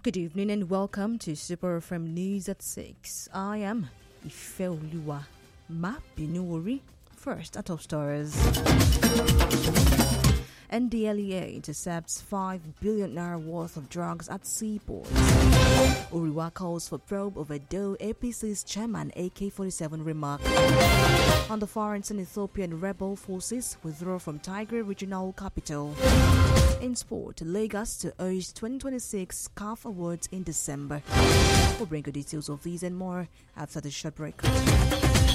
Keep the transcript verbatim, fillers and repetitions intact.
Good evening and welcome to Super F M News at six. I am Ifeoluwa Mabinuori. First, our top stories. N D L E A intercepts five billion naira worth of drugs at seaports. Uriwa calls for probe over Doe A P C's chairman A K forty-seven remark. On the far eastern Ethiopian rebel forces withdraw from Tigray regional capital. In sport, Lagos to host twenty twenty-six C A F Awards in December. We'll bring you details of these and more after the short break.